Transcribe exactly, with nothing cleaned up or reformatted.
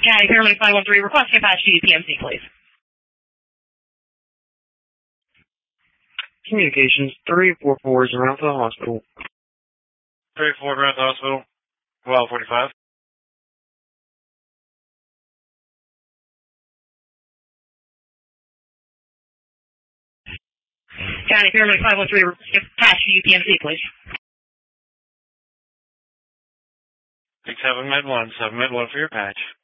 County Paramedic five one three, requesting a patch to U P M C, please. Communications three four four is around to the hospital. three four around the hospital. Well, forty-five. County Paramedic five one three, requesting a patch to U P M C, please. six seven med one, seven med one for your patch.